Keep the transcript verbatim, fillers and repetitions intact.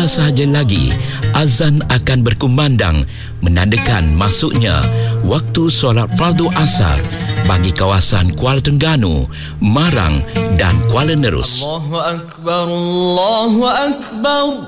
sahaja lagi azan akan berkumandang menandakan masuknya waktu solat fardu asar bagi kawasan Kuala Terengganu, Marang dan Kuala Nerus. Allahu Akbar, Allahu Akbar.